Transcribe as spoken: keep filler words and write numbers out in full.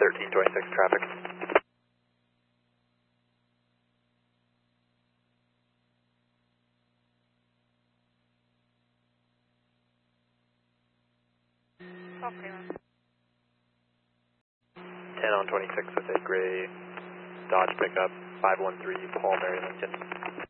thirteen twenty-six traffic. ten on twenty-six with a gray Dodge pickup, five one three Paul Mary Lincoln.